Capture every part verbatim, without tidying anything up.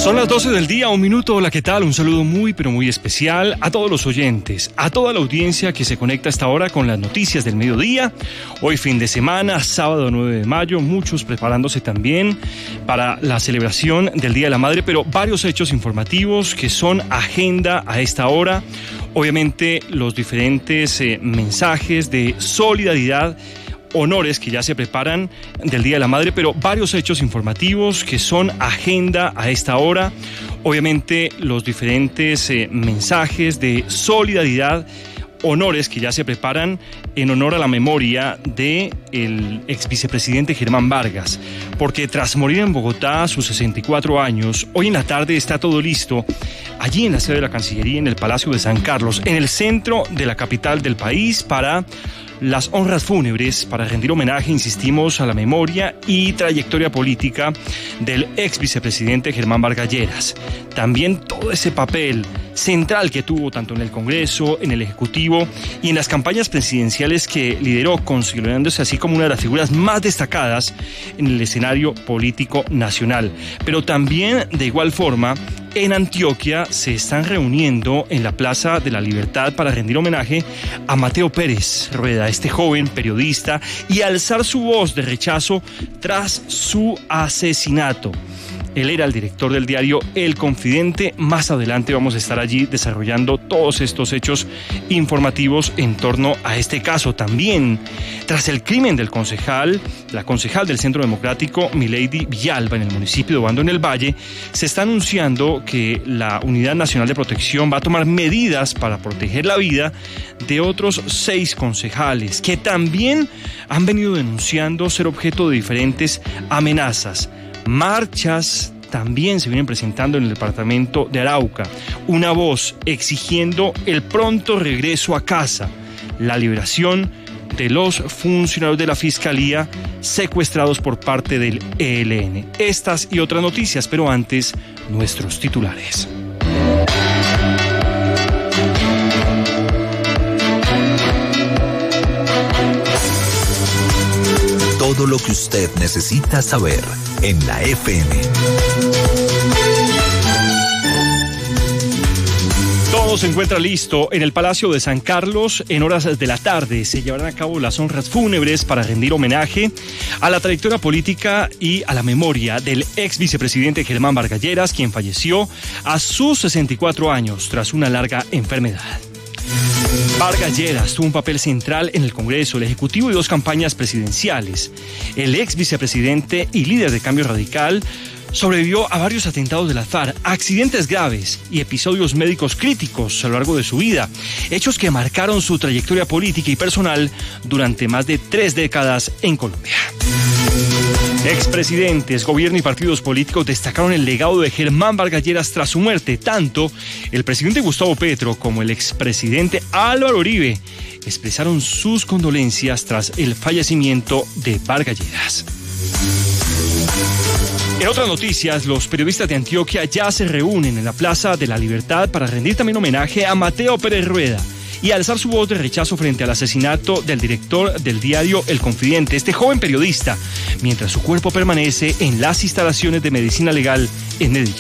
Son las doce del día, un minuto. Hola, ¿qué tal? Un saludo muy, pero muy especial a todos los oyentes, a toda la audiencia que se conecta hasta ahora con las noticias del mediodía. Hoy fin de semana, sábado nueve de mayo, muchos preparándose también para la celebración del Día de la Madre, pero varios hechos informativos que son agenda a esta hora. Obviamente los diferentes eh, mensajes de solidaridad, honores que ya se preparan del Día de la Madre, pero varios hechos informativos que son agenda a esta hora. Obviamente los diferentes eh, mensajes de solidaridad, honores que ya se preparan en honor a la memoria de el ex vicepresidente Germán Vargas, porque tras morir en Bogotá a sus sesenta y cuatro años, hoy en la tarde está todo listo allí en la sede de la Cancillería, en el Palacio de San Carlos, en el centro de la capital del país, para las honras fúnebres, para rendir homenaje, insistimos, a la memoria y trayectoria política del ex vicepresidente Germán Vargas Lleras. También todo ese papel central que tuvo tanto en el Congreso, en el Ejecutivo y en las campañas presidenciales que lideró, consolidándose así como una de las figuras más destacadas en el escenario político nacional. Pero también, de igual forma, en Antioquia se están reuniendo en la Plaza de la Libertad para rendir homenaje a Mateo Pérez Rueda, este joven periodista, y alzar su voz de rechazo tras su asesinato. Él era el director del diario El Confidente. Más adelante vamos a estar allí desarrollando todos estos hechos informativos en torno a este caso. También, tras el crimen del concejal, la concejal del Centro Democrático, Milady Villalba, en el municipio de Obando, en el Valle, se está anunciando que la Unidad Nacional de Protección va a tomar medidas para proteger la vida de otros seis concejales que también han venido denunciando ser objeto de diferentes amenazas. Marchas también se vienen presentando en el departamento de Arauca. Una voz exigiendo el pronto regreso a casa, la liberación de los funcionarios de la Fiscalía secuestrados por parte del E L N. Estas y otras noticias, pero antes, nuestros titulares. Todo lo que usted necesita saber en la F M. Todo se encuentra listo en el Palacio de San Carlos. En horas de la tarde se llevarán a cabo las honras fúnebres para rendir homenaje a la trayectoria política y a la memoria del ex vicepresidente Germán Vargas Lleras, quien falleció a sus sesenta y cuatro años tras una larga enfermedad. Vargas Lleras tuvo un papel central en el Congreso, el Ejecutivo y dos campañas presidenciales. El ex vicepresidente y líder de Cambio Radical sobrevivió a varios atentados de las FARC, accidentes graves y episodios médicos críticos a lo largo de su vida, hechos que marcaron su trayectoria política y personal durante más de tres décadas en Colombia. Expresidentes, gobierno y partidos políticos destacaron el legado de Germán Vargas Lleras tras su muerte. Tanto el presidente Gustavo Petro como el expresidente Álvaro Uribe expresaron sus condolencias tras el fallecimiento de Vargas Lleras. En otras noticias, los periodistas de Antioquia ya se reúnen en la Plaza de la Libertad para rendir también homenaje a Mateo Pérez Rueda y alzar su voz de rechazo frente al asesinato del director del diario El Confidente, este joven periodista, mientras su cuerpo permanece en las instalaciones de medicina legal en Medellín.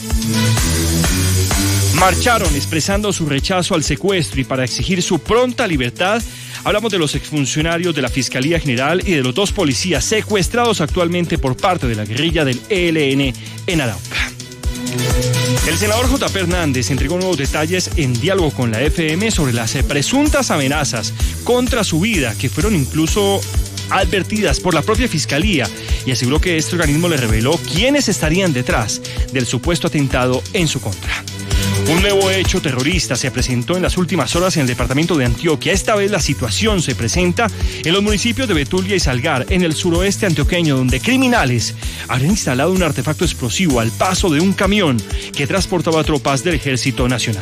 Marcharon expresando su rechazo al secuestro y para exigir su pronta libertad. Hablamos de los exfuncionarios de la Fiscalía General y de los dos policías secuestrados actualmente por parte de la guerrilla del E L N en Arauca. El senador J P Hernández entregó nuevos detalles en diálogo con la F M sobre las presuntas amenazas contra su vida que fueron incluso advertidas por la propia Fiscalía y aseguró que este organismo le reveló quiénes estarían detrás del supuesto atentado en su contra. Un nuevo hecho terrorista se presentó en las últimas horas en el departamento de Antioquia. Esta vez la situación se presenta en los municipios de Betulia y Salgar, en el suroeste antioqueño, donde criminales habrían instalado un artefacto explosivo al paso de un camión que transportaba tropas del Ejército Nacional.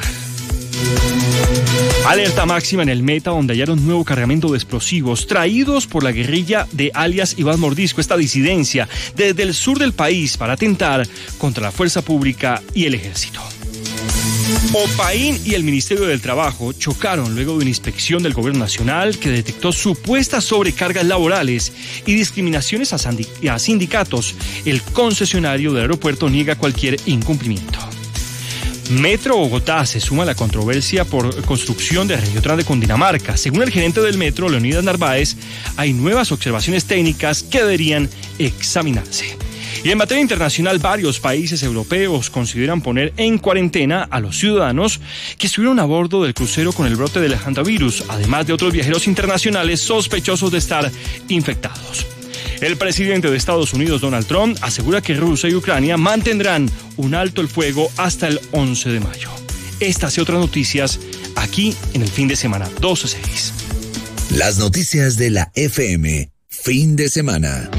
Alerta máxima en el Meta, donde hallaron nuevo cargamento de explosivos traídos por la guerrilla de alias Iván Mordisco, esta disidencia desde el sur del país para atentar contra la fuerza pública y el ejército. Opaín y el Ministerio del Trabajo chocaron luego de una inspección del Gobierno Nacional que detectó supuestas sobrecargas laborales y discriminaciones a, sandi- a sindicatos. El concesionario del aeropuerto niega cualquier incumplimiento. Metro Bogotá se suma a la controversia por construcción de Regiotrans de Cundinamarca. Según el gerente del Metro, Leonidas Narváez, hay nuevas observaciones técnicas que deberían examinarse. Y en materia internacional, varios países europeos consideran poner en cuarentena a los ciudadanos que estuvieron a bordo del crucero con el brote del hantavirus, además de otros viajeros internacionales sospechosos de estar infectados. El presidente de Estados Unidos, Donald Trump, asegura que Rusia y Ucrania mantendrán un alto el fuego hasta el once de mayo. Estas y otras noticias aquí en el fin de semana doce seis. Las noticias de la F M, fin de semana.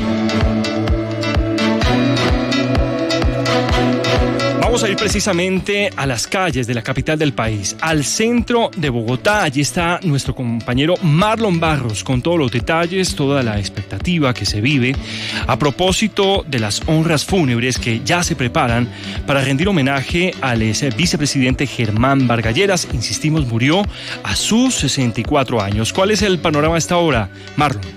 Vamos a ir precisamente a las calles de la capital del país, al centro de Bogotá. Allí está nuestro compañero Marlon Barros con todos los detalles, toda la expectativa que se vive a propósito de las honras fúnebres que ya se preparan para rendir homenaje al vicepresidente Germán Vargas Lleras. Insistimos, murió a sus sesenta y cuatro años. ¿Cuál es el panorama a esta hora, Marlon?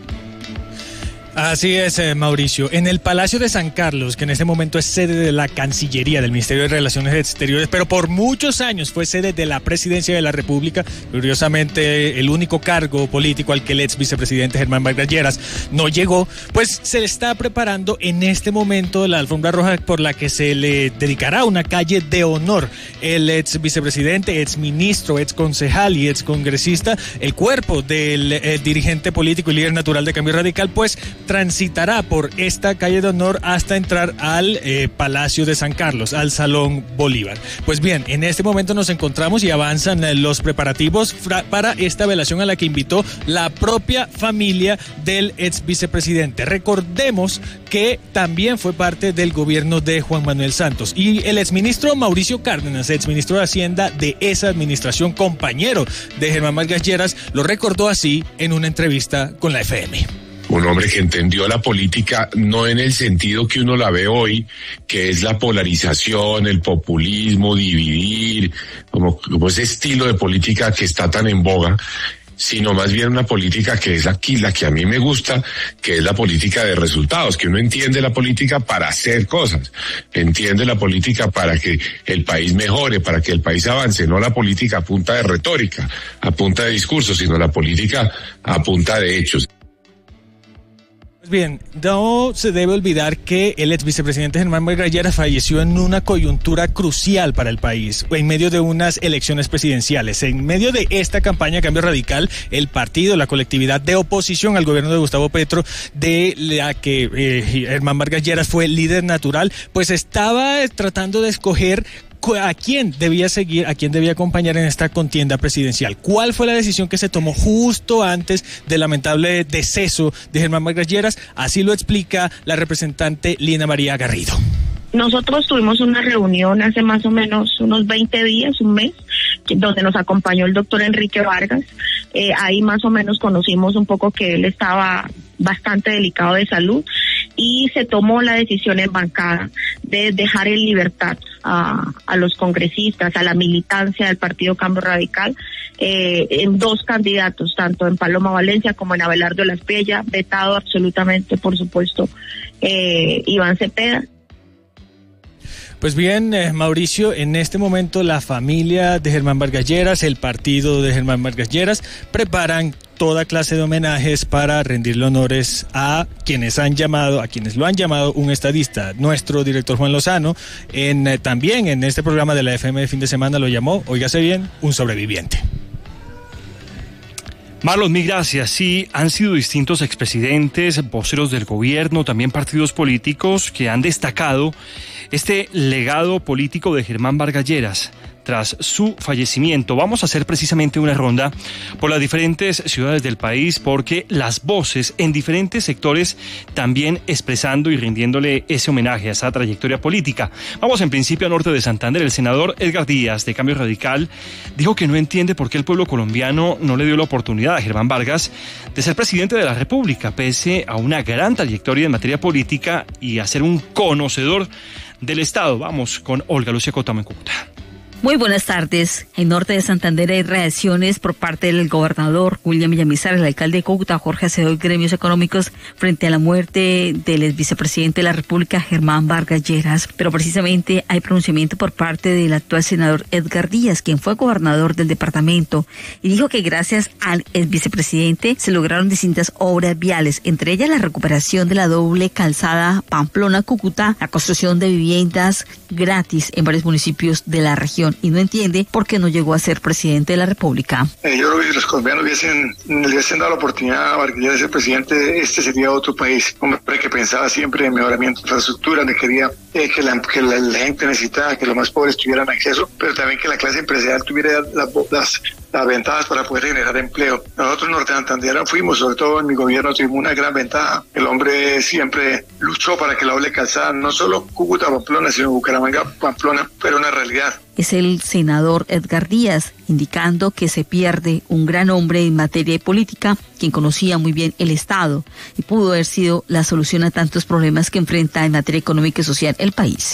Así es, eh, Mauricio. En el Palacio de San Carlos, que en este momento es sede de la Cancillería del Ministerio de Relaciones Exteriores, pero por muchos años fue sede de la Presidencia de la República, curiosamente el único cargo político al que el ex vicepresidente Germán Vargas Lleras no llegó, pues se le está preparando en este momento la alfombra roja por la que se le dedicará una calle de honor. El ex vicepresidente, ex ministro, ex concejal y ex congresista, el cuerpo del eh, dirigente político y líder natural de Cambio Radical, pues transitará por esta calle de honor hasta entrar al eh, Palacio de San Carlos, al Salón Bolívar. Pues bien, en este momento nos encontramos y avanzan eh, los preparativos fra- para esta velación a la que invitó la propia familia del ex vicepresidente. Recordemos que también fue parte del gobierno de Juan Manuel Santos y el exministro Mauricio Cárdenas, exministro de Hacienda de esa administración, compañero de Germán Vargas Lleras, lo recordó así en una entrevista con la F M. Un hombre que entendió la política no en el sentido que uno la ve hoy, que es la polarización, el populismo, dividir, como, como ese estilo de política que está tan en boga, sino más bien una política que es aquí la que a mí me gusta, que es la política de resultados, que uno entiende la política para hacer cosas, entiende la política para que el país mejore, para que el país avance, no la política a punta de retórica, a punta de discursos, sino la política a punta de hechos. Bien, no se debe olvidar que el ex vicepresidente Germán Vargas Lleras falleció en una coyuntura crucial para el país, en medio de unas elecciones presidenciales. En medio de esta campaña Cambio Radical, el partido, la colectividad de oposición al gobierno de Gustavo Petro, de la que eh, Germán Vargas Lleras fue líder natural, pues estaba tratando de escoger a quién debía seguir, a quién debía acompañar en esta contienda presidencial. ¿Cuál fue la decisión que se tomó justo antes del lamentable deceso de Germán Vargas Lleras? Así lo explica la representante Lina María Garrido. Nosotros tuvimos una reunión hace más o menos unos veinte días, un mes, donde nos acompañó el doctor Enrique Vargas. Eh, ahí más o menos conocimos un poco que él estaba bastante delicado de salud y se tomó la decisión en bancada de dejar en libertad a, a los congresistas, a la militancia del Partido Cambio Radical, eh, en dos candidatos, tanto en Paloma Valencia como en Abelardo Laspella, vetado absolutamente, por supuesto, eh, Iván Cepeda. Pues bien, eh, Mauricio, en este momento la familia de Germán Vargas Lleras, el partido de Germán Vargas Lleras, preparan toda clase de homenajes para rendirle honores a quienes han llamado, a quienes lo han llamado un estadista. Nuestro director Juan Lozano, en, eh, también en este programa de la F M de fin de semana lo llamó, óigase bien, un sobreviviente. Marlon, mil gracias. Sí, han sido distintos expresidentes, voceros del gobierno, también partidos políticos que han destacado este legado político de Germán Vargas Lleras tras su fallecimiento. Vamos a hacer precisamente una ronda por las diferentes ciudades del país porque las voces en diferentes sectores también expresando y rindiéndole ese homenaje a esa trayectoria política. Vamos en principio a norte de Santander. El senador Edgar Díaz de Cambio Radical dijo que no entiende por qué el pueblo colombiano no le dio la oportunidad a Germán Vargas de ser presidente de la República, pese a una gran trayectoria en materia política y a ser un conocedor del Estado. Vamos con Olga Lucía Cotamo en Cúcuta. Muy buenas tardes. En norte de Santander hay reacciones por parte del gobernador William Villamizar, el alcalde de Cúcuta, Jorge Acevedo, y gremios económicos frente a la muerte del ex vicepresidente de la República, Germán Vargas Lleras. Pero precisamente hay pronunciamiento por parte del actual senador Edgar Díaz, quien fue gobernador del departamento, y dijo que gracias al ex vicepresidente se lograron distintas obras viales, entre ellas la recuperación de la doble calzada Pamplona-Cúcuta, la construcción de viviendas gratis en varios municipios de la región, y no entiende por qué no llegó a ser presidente de la República. Eh, yo creo que si los colombianos hubiesen, le hubiesen dado la oportunidad a Vargas Lleras de ser presidente, este sería otro país. Un hombre que pensaba siempre en mejoramiento de infraestructura, donde quería eh, que, la, que la, la gente necesitaba que los más pobres tuvieran acceso, pero también que la clase empresarial tuviera las, las, las ventajas para poder generar empleo. Nosotros en Norte de Santander fuimos, sobre todo en mi gobierno, tuvimos una gran ventaja. El hombre siempre luchó para que la doble calzada, no solo Cúcuta-Pamplona, sino Bucaramanga-Pamplona, fuera una realidad. Es el senador Edgar Díaz, indicando que se pierde un gran hombre en materia de política, quien conocía muy bien el Estado y pudo haber sido la solución a tantos problemas que enfrenta en materia económica y social el país.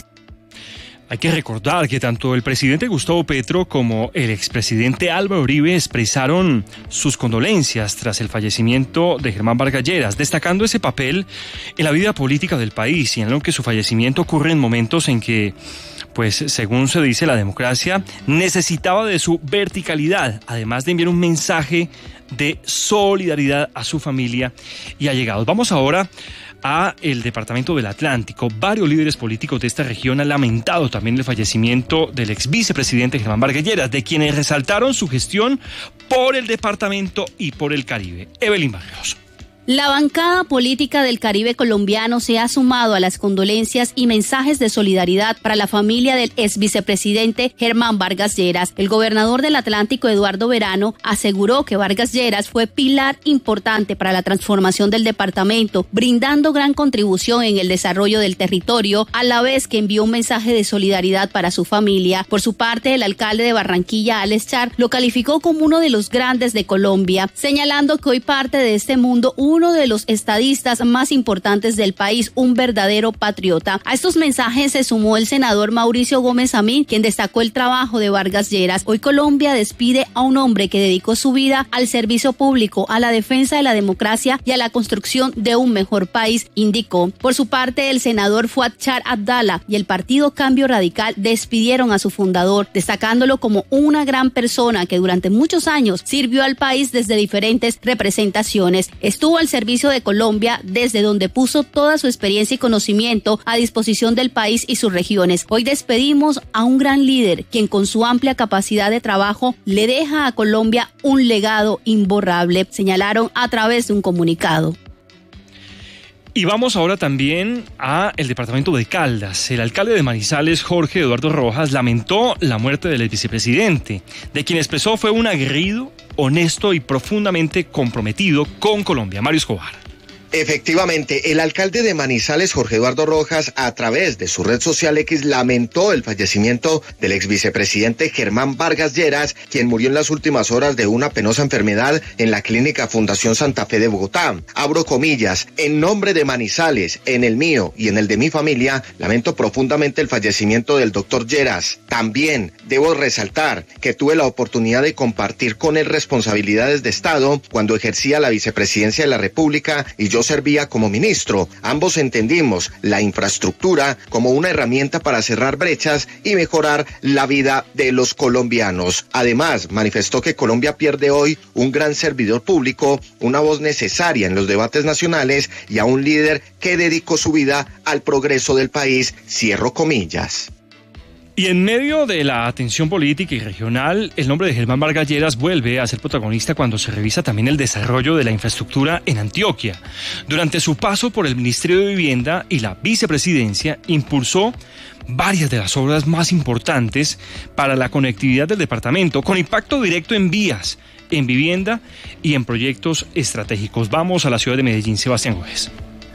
Hay que recordar que tanto el presidente Gustavo Petro como el expresidente Álvaro Uribe expresaron sus condolencias tras el fallecimiento de Germán Vargas Lleras, destacando ese papel en la vida política del país, y en lo que su fallecimiento ocurre en momentos en que, pues según se dice, la democracia necesitaba de su verticalidad, además de enviar un mensaje de solidaridad a su familia y allegados. Vamos ahora a el departamento del Atlántico. Varios líderes políticos de esta región han lamentado también el fallecimiento del ex vicepresidente Germán Vargas Lleras, de quienes resaltaron su gestión por el departamento y por el Caribe. Evelyn Barrios. La bancada política del Caribe colombiano se ha sumado a las condolencias y mensajes de solidaridad para la familia del ex vicepresidente Germán Vargas Lleras. El gobernador del Atlántico, Eduardo Verano, aseguró que Vargas Lleras fue pilar importante para la transformación del departamento, brindando gran contribución en el desarrollo del territorio, a la vez que envió un mensaje de solidaridad para su familia. Por su parte, el alcalde de Barranquilla, Alex Char, lo calificó como uno de los grandes de Colombia, señalando que hoy parte de este mundo un uno de los estadistas más importantes del país, un verdadero patriota. A estos mensajes se sumó el senador Mauricio Gómez Amín, quien destacó el trabajo de Vargas Lleras. Hoy Colombia despide a un hombre que dedicó su vida al servicio público, a la defensa de la democracia y a la construcción de un mejor país, indicó. Por su parte, el senador Fuad Char Abdala y el partido Cambio Radical despidieron a su fundador, destacándolo como una gran persona que durante muchos años sirvió al país desde diferentes representaciones. Estuvo al servicio de Colombia, desde donde puso toda su experiencia y conocimiento a disposición del país y sus regiones. Hoy despedimos a un gran líder, quien con su amplia capacidad de trabajo le deja a Colombia un legado imborrable, señalaron a través de un comunicado. Y vamos ahora también a el departamento de Caldas. El alcalde de Manizales, Jorge Eduardo Rojas, lamentó la muerte del vicepresidente, de quien expresó fue un aguerrido, honesto y profundamente comprometido con Colombia. Mario Escobar. Efectivamente, el alcalde de Manizales, Jorge Eduardo Rojas, a través de su red social X, lamentó el fallecimiento del ex vicepresidente Germán Vargas Lleras, quien murió en las últimas horas de una penosa enfermedad en la clínica Fundación Santa Fe de Bogotá. Abro comillas, en nombre de Manizales, en el mío y en el de mi familia, lamento profundamente el fallecimiento del doctor Lleras. También debo resaltar que tuve la oportunidad de compartir con él responsabilidades de Estado cuando ejercía la vicepresidencia de la República y yo Yo servía como ministro. Ambos entendimos la infraestructura como una herramienta para cerrar brechas y mejorar la vida de los colombianos. Además, manifestó que Colombia pierde hoy un gran servidor público, una voz necesaria en los debates nacionales y a un líder que dedicó su vida al progreso del país. Cierro comillas. Y en medio de la atención política y regional, el nombre de Germán Vargas Lleras vuelve a ser protagonista cuando se revisa también el desarrollo de la infraestructura en Antioquia. Durante su paso por el Ministerio de Vivienda y la vicepresidencia, impulsó varias de las obras más importantes para la conectividad del departamento, con impacto directo en vías, en vivienda y en proyectos estratégicos. Vamos a la ciudad de Medellín, Sebastián Gómez.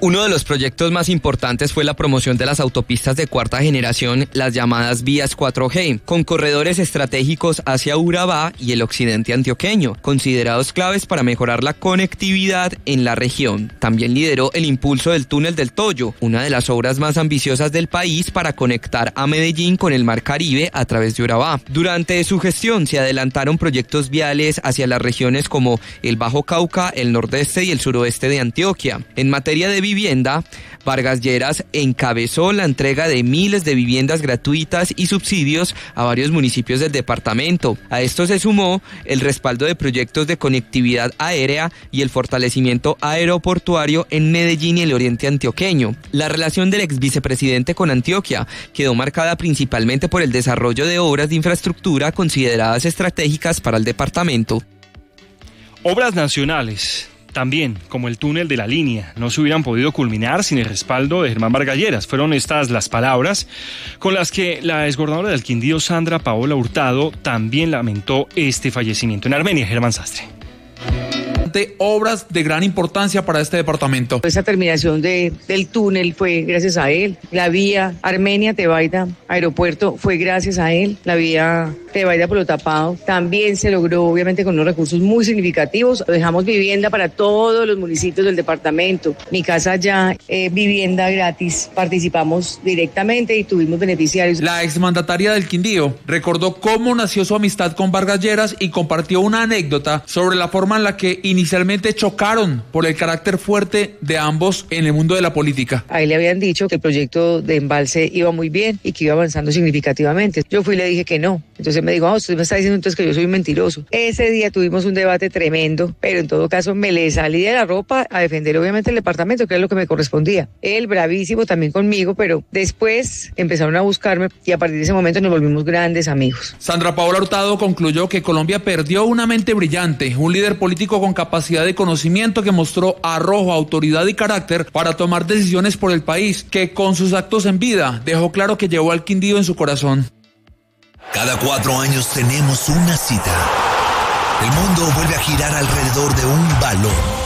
Uno de los proyectos más importantes fue la promoción de las autopistas de cuarta generación, las llamadas vías cuatro G, con corredores estratégicos hacia Urabá y el occidente antioqueño, considerados claves para mejorar la conectividad en la región. También lideró el impulso del túnel del Toyo, una de las obras más ambiciosas del país para conectar a Medellín con el Mar Caribe a través de Urabá. Durante su gestión se adelantaron proyectos viales hacia las regiones como el Bajo Cauca, el nordeste y el suroeste de Antioquia. En materia de vivienda, Vargas Lleras encabezó la entrega de miles de viviendas gratuitas y subsidios a varios municipios del departamento. A esto se sumó el respaldo de proyectos de conectividad aérea y el fortalecimiento aeroportuario en Medellín y el oriente antioqueño. La relación del ex vicepresidente con Antioquia quedó marcada principalmente por el desarrollo de obras de infraestructura consideradas estratégicas para el departamento. Obras nacionales, también, como el túnel de la línea, no se hubieran podido culminar sin el respaldo de Germán Vargas Lleras. Fueron estas las palabras con las que la exgobernadora del Quindío, Sandra Paola Hurtado, también lamentó este fallecimiento. En Armenia, Germán Sastre. De obras de gran importancia para este departamento. Esa terminación de, del túnel fue gracias a él. La vía Armenia-Tebaida, aeropuerto, fue gracias a él. La vía Tebaida-Pueblo Tapado también se logró, obviamente, con unos recursos muy significativos. Dejamos vivienda para todos los municipios del departamento. Mi casa ya, eh, vivienda gratis. Participamos directamente y tuvimos beneficiarios. La exmandataria del Quindío recordó cómo nació su amistad con Vargas Lleras y compartió una anécdota sobre la forma en la que inicialmente chocaron por el carácter fuerte de ambos en el mundo de la política. A él le habían dicho que el proyecto de embalse iba muy bien y que iba avanzando significativamente. Yo fui y le dije que no. Entonces me dijo, oh, usted me está diciendo entonces que yo soy un mentiroso. Ese día tuvimos un debate tremendo, pero en todo caso me le salí de la ropa a defender obviamente el departamento, que es lo que me correspondía. Él bravísimo también conmigo, pero después empezaron a buscarme y a partir de ese momento nos volvimos grandes amigos. Sandra Paola Hurtado concluyó que Colombia perdió una mente brillante, un líder político con capacidad de conocimiento que mostró arrojo, autoridad y carácter para tomar decisiones por el país, que con sus actos en vida dejó claro que llevó al Quindío en su corazón. Cada cuatro años tenemos una cita. El mundo vuelve a girar alrededor de un balón.